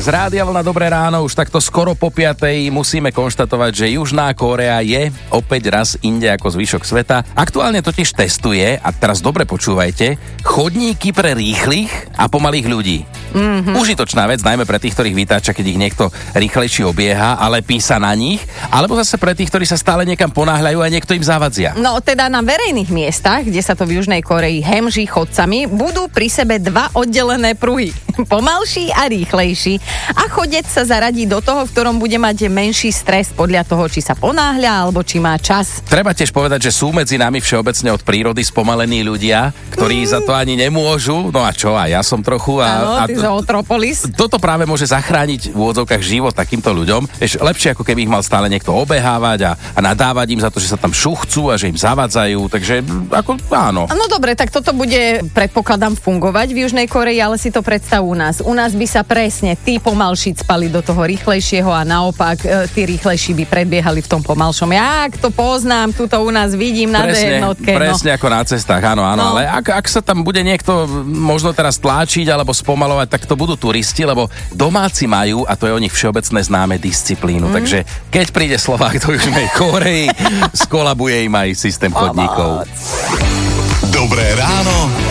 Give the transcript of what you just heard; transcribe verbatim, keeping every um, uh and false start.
z Rádia Vlna, dobré ráno, už takto skoro po piatej musíme konštatovať, že Južná Kórea je opäť raz inde ako zvyšok sveta. Aktuálne totiž testuje, a teraz dobre počúvajte, chodníky pre rýchlych a pomalých ľudí. Mm-hmm. Užitočná vec, najmä pre tých, ktorých vytáča, keď ich niekto rýchlejšie obieha, ale písa na nich, alebo zase pre tých, ktorí sa stále niekam ponáhľajú a niekto im zavadzia. No teda na verejných miestach, kde sa to v Južnej Kórei hemží chodcami, budú pri sebe dva oddelené pruhy. Pomalší a rýchlejší. A chodec sa zaradí do toho, v ktorom bude mať menší stres podľa toho, či sa ponáhľa alebo či má čas. Treba tiež povedať, že sú medzi nami všeobecne od prírody spomalení ľudia, ktorí mm. za to ani nemôžu. No a čo, a ja som trochu. A, Áno, ty a Otropolis. Toto práve môže zachrániť v úvodzovkách život takýmto ľuďom. Ešte lepšie, ako keby ich mal stále niekto obehávať a, a nadávať im za to, že sa tam šuchcú a že im zavadzajú. Takže ako áno. No dobre, tak toto bude, predpokladám, fungovať v Južnej Kórei, ale si to predstav u nás. U nás by sa presne tí pomalší spali do toho rýchlejšieho a naopak e, tí rýchlejší by predbiehali v tom pomalšom. Ja to poznám, tuto u nás vidím na dé jednotke. Presne no. ako na cestách, áno, áno. No. Ale ak, ak sa tam bude niekto možno teraz tláčiť alebo spomalovať, tak to budú turisti, lebo domáci majú, a to je o nich všeobecné známe, disciplínu. Mm. Takže keď príde Slovák do Južnej Kórei, skolabuje im aj systém chodníkov. Dobré ráno